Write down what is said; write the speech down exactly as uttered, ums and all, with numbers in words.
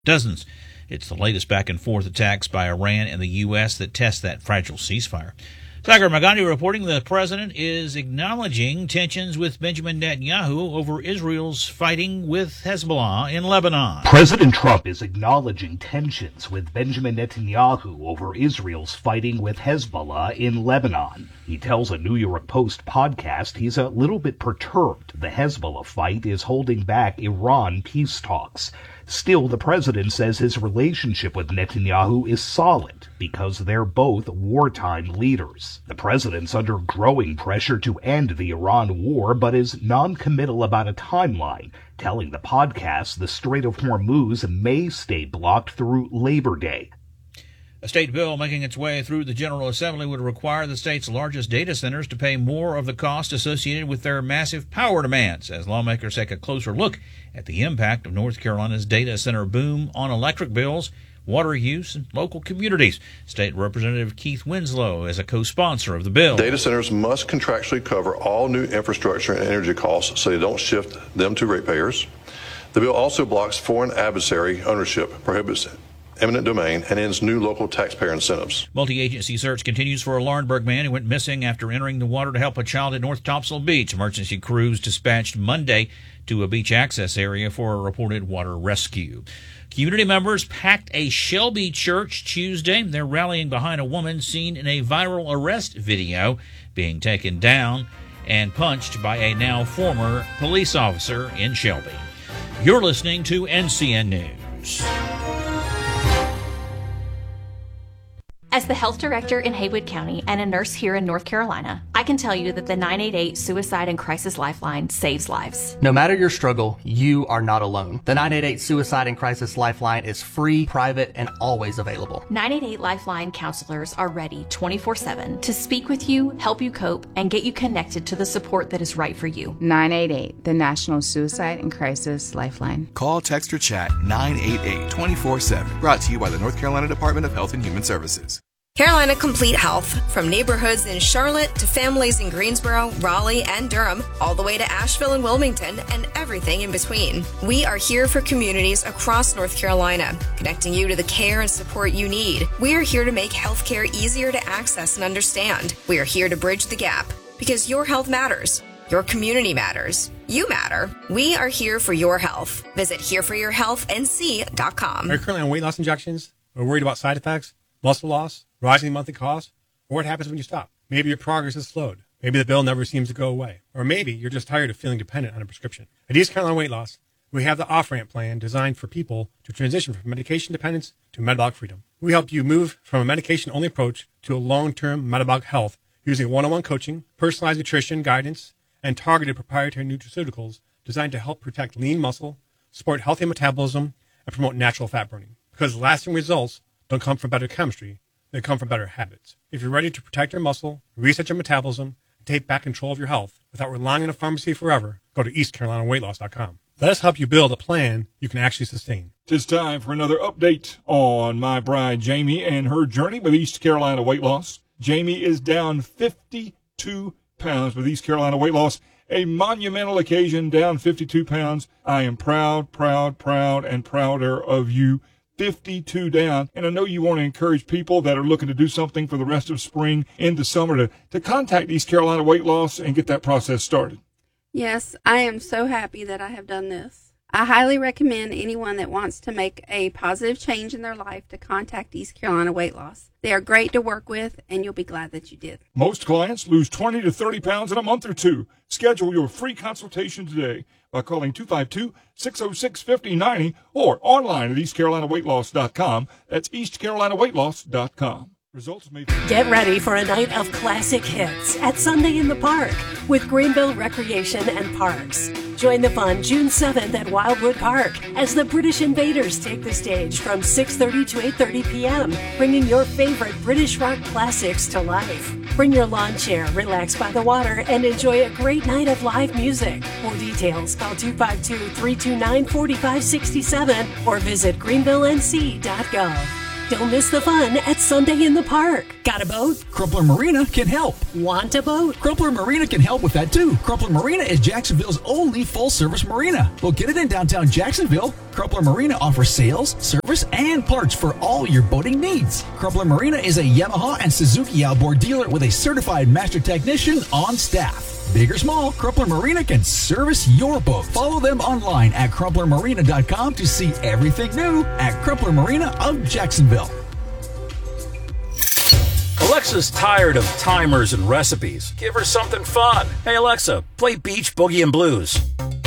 dozens. It's the latest back-and-forth attacks by Iran and the U S that test that fragile ceasefire. Sagar Magandi reporting the president is acknowledging tensions with Benjamin Netanyahu over Israel's fighting with Hezbollah in Lebanon. President Trump is acknowledging tensions with Benjamin Netanyahu over Israel's fighting with Hezbollah in Lebanon. He tells a New York Post podcast he's a little bit perturbed the Hezbollah fight is holding back Iran peace talks. Still, the president says his relationship with Netanyahu is solid because they're both wartime leaders. The president's under growing pressure to end the Iran war, but is non-committal about a timeline, telling the podcast the Strait of Hormuz may stay blocked through Labor Day. A state bill making its way through the General Assembly would require the state's largest data centers to pay more of the cost associated with their massive power demands, as lawmakers take a closer look at the impact of North Carolina's data center boom on electric bills, water use, and local communities. State Representative Keith Winslow is a co-sponsor of the bill. Data centers must contractually cover all new infrastructure and energy costs so they don't shift them to ratepayers. The bill also blocks foreign adversary ownership, prohibits eminent domain, and ends new local taxpayer incentives. Multi-agency search continues for a Laurinburg man who went missing after entering the water to help a child at North Topsail Beach. Emergency crews dispatched Monday to a beach access area for a reported water rescue. Community members packed a Shelby church Tuesday. They're rallying behind a woman seen in a viral arrest video being taken down and punched by a now former police officer in Shelby. You're listening to N C N News. As the health director in Haywood County and a nurse here in North Carolina, I can tell you that the nine eight eight Suicide and Crisis Lifeline saves lives. No matter your struggle, you are not alone. The nine eight eight Suicide and Crisis Lifeline is free, private, and always available. nine eight eight Lifeline counselors are ready twenty-four seven to speak with you, help you cope, and get you connected to the support that is right for you. nine eight eight, the National Suicide and Crisis Lifeline. Call, text, or chat nine eight eight, twenty-four seven. Brought to you by the North Carolina Department of Health and Human Services. Carolina Complete Health. From neighborhoods in Charlotte to families in Greensboro, Raleigh, and Durham, all the way to Asheville and Wilmington, and everything in between. We are here for communities across North Carolina, connecting you to the care and support you need. We are here to make healthcare easier to access and understand. We are here to bridge the gap, because your health matters. Your community matters. You matter. We are here for your health. Visit here for your health N C dot com. Are you currently on weight loss injections? Or worried about side effects, muscle loss, rising monthly costs, or what happens when you stop? Maybe your progress is slowed. Maybe the bill never seems to go away. Or maybe you're just tired of feeling dependent on a prescription. At East Carolina Weight Loss, we have the off-ramp plan designed for people to transition from medication dependence to metabolic freedom. We help you move from a medication-only approach to a long-term metabolic health using one-on-one coaching, personalized nutrition guidance, and targeted proprietary nutraceuticals designed to help protect lean muscle, support healthy metabolism, and promote natural fat burning. Because lasting results don't come from better chemistry, they come from better habits. If you're ready to protect your muscle, reset your metabolism, and take back control of your health without relying on a pharmacy forever, go to east carolina weight loss dot com. Let us help you build a plan you can actually sustain. It's time for another update on my bride Jamie and her journey with East Carolina Weight Loss. Jamie is down fifty-two pounds with East Carolina Weight Loss. A monumental occasion, down fifty-two pounds. I am proud, proud, proud, and prouder of you. fifty-two down, and I know you want to encourage people that are looking to do something for the rest of spring into summer to, to contact East Carolina Weight Loss and get that process started. Yes, I am so happy that I have done this. I highly recommend anyone that wants to make a positive change in their life to contact East Carolina Weight Loss. They are great to work with, and you'll be glad that you did. Most clients lose twenty to thirty pounds in a month or two. Schedule your free consultation today by calling two five two, six oh six, five oh nine oh or online at east carolina weight loss dot com. That's east carolina weight loss dot com. Results may... Get ready for a night of classic hits at Sunday in the Park with Greenville Recreation and Parks. Join the fun June seventh at Wildwood Park as the British Invaders take the stage from six thirty to eight thirty p.m., bringing your favorite British rock classics to life. Bring your lawn chair, relax by the water, and enjoy a great night of live music. For details, call two five two, three two nine, four five six seven or visit greenville n c dot gov. Don't miss the fun at Sunday in the Park. Got a boat? Crumpler Marina can help. Want a boat? Crumpler Marina can help with that too. Crumpler Marina is Jacksonville's only full-service marina. Located in downtown Jacksonville, Crumpler Marina offers sales, service, and parts for all your boating needs. Crumpler Marina is a Yamaha and Suzuki outboard dealer with a certified master technician on staff. Big or small, Crumpler Marina can service your boat. Follow them online at crumpler marina dot com to see everything new at Crumpler Marina of Jacksonville. Alexa's tired of timers and recipes. Give her something fun. Hey Alexa, play Beach Boogie and Blues.